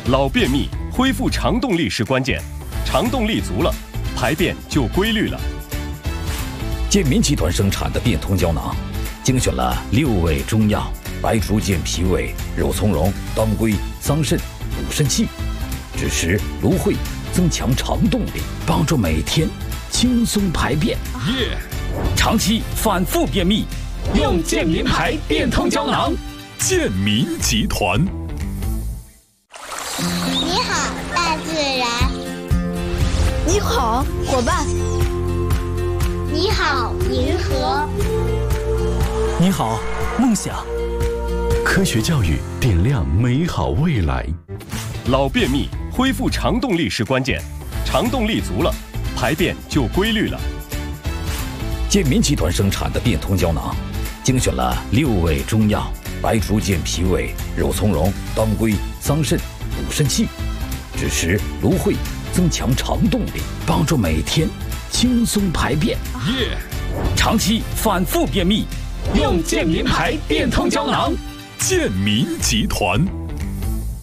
老便秘，恢复肠动力是关键，肠动力足了，排便就规律了。 健民集团生产的变通胶囊，精选了6味中药：白术健脾胃、肉苁蓉、当归、桑葚、补肾气，枳实、芦荟，增强肠动力，帮助每天轻松排便。长期反复便秘，用健民牌变通胶囊。 健民集团。 你好，大自然。 你好，伙伴。 你好，银河。 你好，梦想。 科学教育点亮美好未来。 老便秘，恢复肠动力是关键，肠动力足了，排便就规律了。 健民集团生产的变通胶囊，精选了6味中药：白术健脾胃、肉苁蓉、当归、桑葚，补肾气，枳实、芦荟，增强肠动力，帮助每天轻松排便。长期反复便秘，用健民牌变通胶囊。 健民集团。